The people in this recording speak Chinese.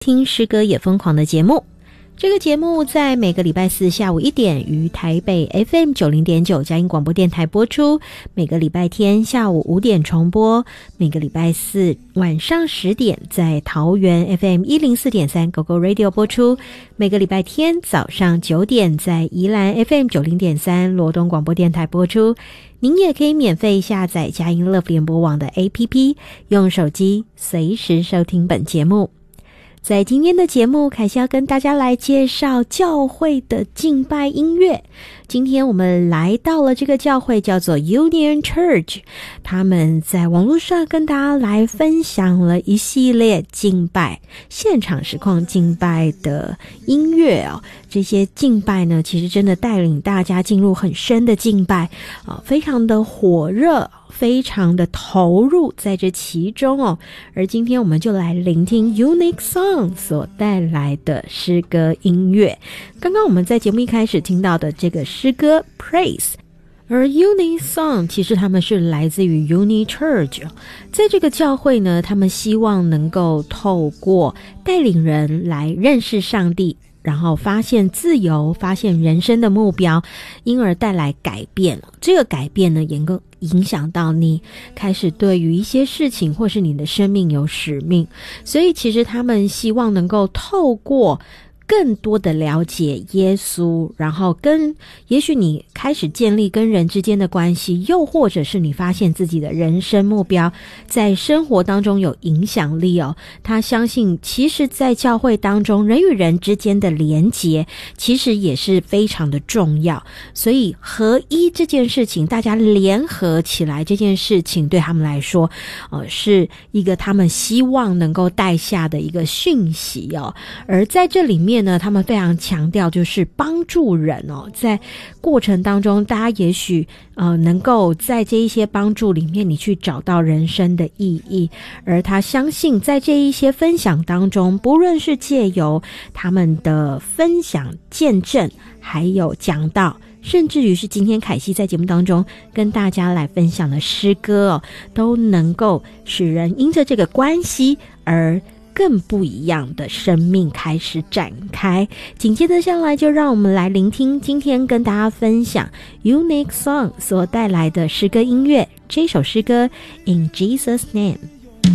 听诗歌也疯狂的节目。这个节目在每个礼拜四下午1点于台北 FM90.9 佳音广播电台播出，每个礼拜天下午5点重播，每个礼拜四晚上10点在桃园 FM104.3 GoGo Radio 播出，每个礼拜天早上9点在宜兰 FM90.3 罗东广播电台播出。您也可以免费下载佳音 Love 联播网的 APP， 用手机随时收听本节目。在今天的节目，凯西要跟大家来介绍教会的敬拜音乐。今天我们来到了这个教会叫做 Union Church， 他们在网络上跟大家来分享了一系列敬拜现场实况敬拜的音乐哦。这些敬拜呢，其实真的带领大家进入很深的敬拜非常的火热，非常的投入在这其中哦。而今天我们就来聆听 Unique Song 所带来的诗歌音乐。刚刚我们在节目一开始听到的这个诗歌 Praise， 而 Unique Song 其实他们是来自于 Union Church， 在这个教会呢，他们希望能够透过带领人来认识上帝，然后发现自由，发现人生的目标，因而带来改变。这个改变呢，也能够影响到你开始对于一些事情或是你的生命有使命。所以其实他们希望能够透过更多的了解耶稣，然后也许你开始建立跟人之间的关系，又或者是你发现自己的人生目标在生活当中有影响力哦。他相信其实在教会当中，人与人之间的连结其实也是非常的重要，所以合一这件事情，大家联合起来这件事情，对他们来说是一个他们希望能够带下的一个讯息哦。而在这里面呢，他们非常强调就是帮助人哦，在过程当中大家也许能够在这一些帮助里面你去找到人生的意义。而他相信在这一些分享当中，不论是借由他们的分享见证，还有讲道，甚至于是今天凯西在节目当中跟大家来分享的诗歌哦，都能够使人因着这个关系而更不一样的生命开始展开。紧接着下来就让我们来聆听今天跟大家分享 Unique Song 所带来的诗歌音乐，这首诗歌 In Jesus Name。